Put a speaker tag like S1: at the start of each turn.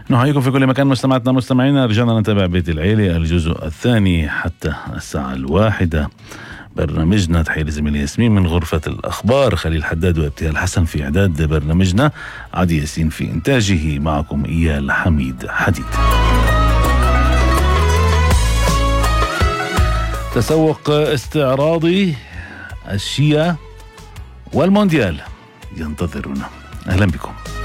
S1: نحييكم في كل مكان مستمعاتنا مستمعينا. رجعنا نتابع بيت العيلة الجزء الثاني حتى الساعة 1. برنامجنا تحية لزميلي ياسمين من غرفة الأخبار، خليل حداد وابتهال حسن في إعداد برنامجنا، عادي ياسين في إنتاجه، معكم إيال حميد حديد. تسوق استعراضي الشيا والمونديال ينتظرنا. أهلا بكم.